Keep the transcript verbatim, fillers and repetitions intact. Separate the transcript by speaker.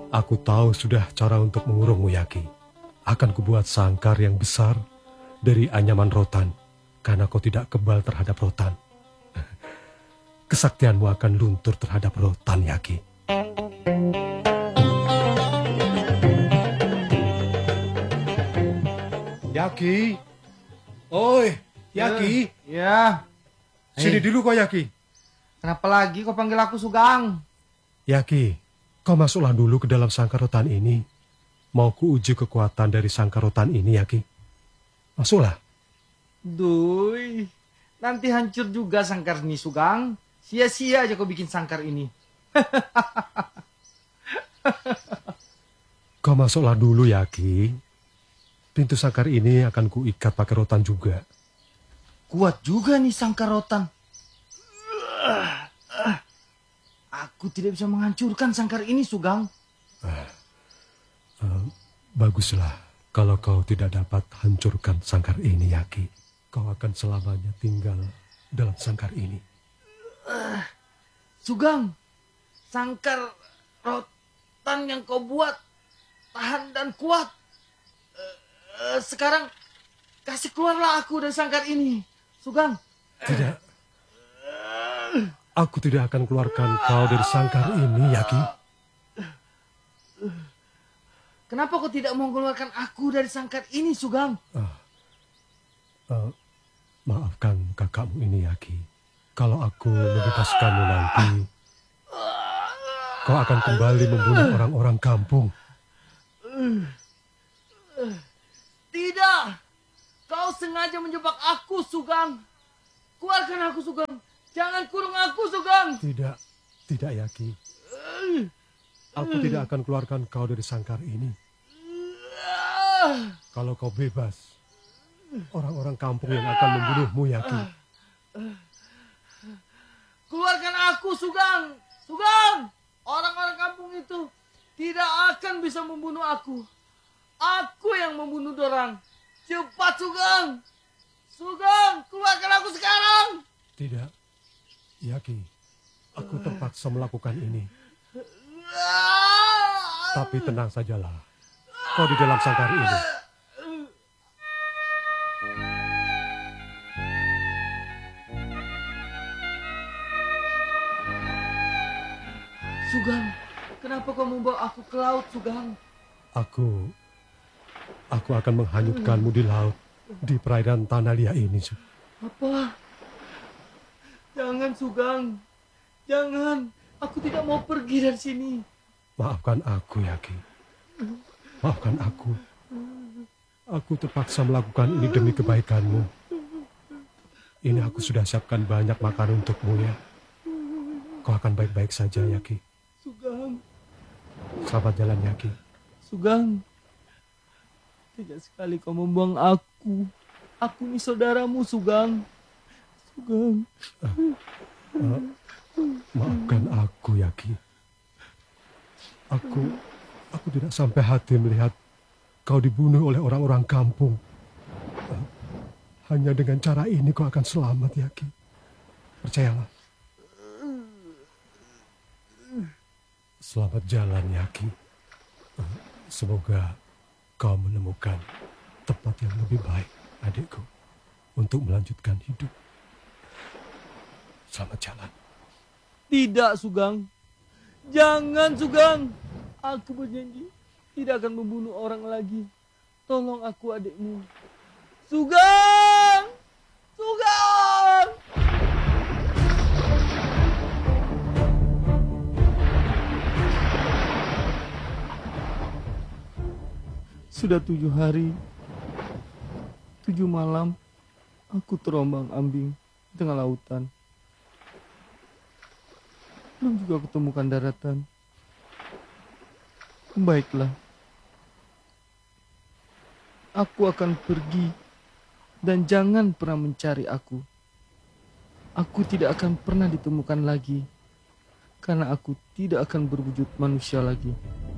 Speaker 1: Aku tahu sudah cara untuk mengurungmu, Yaki. Akan kubuat sangkar yang besar dari anyaman rotan, karena kau tidak kebal terhadap rotan. Kesaktianmu akan luntur terhadap rotan, Yaki. Yaki. Oi, Yaki.
Speaker 2: Uh, ya.
Speaker 1: Sini
Speaker 2: Hey.
Speaker 1: dulu kau, Yaki.
Speaker 2: Kenapa lagi kau panggil aku Sugang?
Speaker 1: Yaki, kau masuklah dulu ke dalam sangkar rotan ini. Mau ku uji kekuatan dari sangkar rotan ini, Yaki. Masuklah.
Speaker 2: Duh, nanti hancur juga sangkar ini, Sugang. Sia-sia aja kau bikin sangkar ini.
Speaker 1: Kau masuklah dulu, Yaki. Pintu sangkar ini akan kuikat pakai rotan juga.
Speaker 2: Kuat juga nih sangkar rotan. Aku tidak bisa menghancurkan sangkar ini, Sugang.
Speaker 1: Uh, uh, baguslah kalau kau tidak dapat hancurkan sangkar ini, Yaki. Kau akan selamanya tinggal dalam sangkar ini.
Speaker 2: Uh, Sugang, sangkar rotan yang kau buat tahan dan kuat. Uh, uh, sekarang kasih keluarlah aku dari sangkar ini, Sugang.
Speaker 1: Tidak. Aku tidak akan keluarkan kau dari sangkar ini, Yaki.
Speaker 2: Kenapa kau tidak mau keluarkan aku dari sangkar ini, Sugang?
Speaker 1: Uh, uh, maafkan kakakmu ini, Yaki. Kalau aku membebaskanmu nanti, kau akan kembali membunuh orang-orang kampung.
Speaker 2: Tidak. Kau sengaja menjebak aku, Sugang. Keluarkan aku, Sugang. Jangan kurung aku, Sugang.
Speaker 1: Tidak, tidak, Yaki. Aku tidak akan keluarkan kau dari sangkar ini. Kalau kau bebas, orang-orang kampung yang akan membunuhmu, Yaki.
Speaker 2: Keluarkan aku, Sugang. Sugang, orang-orang kampung itu tidak akan bisa membunuh aku. Aku yang membunuh dorang. Cepat, Sugang. Sugang, keluarkan aku sekarang.
Speaker 1: Tidak. Yaki, aku terpaksa melakukan ini. Tapi tenang sajalah. Kau di dalam sangkar ini.
Speaker 2: Sugang, kenapa kau membawa aku ke laut, Sugang?
Speaker 1: Aku, aku akan menghanyutkanmu di laut, di perairan tanah liat ini.
Speaker 2: Apa? Jangan, Sugang. Jangan. Aku tidak mau pergi dari sini.
Speaker 1: Maafkan aku, Yaki. Maafkan aku. Aku terpaksa melakukan ini demi kebaikanmu. Ini aku sudah siapkan banyak makanan untukmu, ya. Kau akan baik-baik saja, Yaki.
Speaker 2: Sugang.
Speaker 1: Selamat jalan, Yaki.
Speaker 2: Sugang. Tidak sekali kau membuang aku. Aku ini saudaramu, Sugang. Sugang.
Speaker 1: Uh, uh, maafkan aku, Yaki. Aku, aku tidak sampai hati melihat kau dibunuh oleh orang-orang kampung. Uh, hanya dengan cara ini kau akan selamat, Yaki. Percayalah. Selamat jalan, Yaki. Uh, semoga kau menemukan tempat yang lebih baik, adikku, untuk melanjutkan hidup. Selamat jalan.
Speaker 2: Tidak, Sugang. Jangan, Sugang. Aku berjanji tidak akan membunuh orang lagi. Tolong aku, adikmu. Sugang! Sugang! Sudah tujuh hari, tujuh malam, aku terombang-ambing di tengah lautan. Belum juga kutemukan daratan. Baiklah. Aku akan pergi dan jangan pernah mencari aku. Aku tidak akan pernah ditemukan lagi karena aku tidak akan berwujud manusia lagi.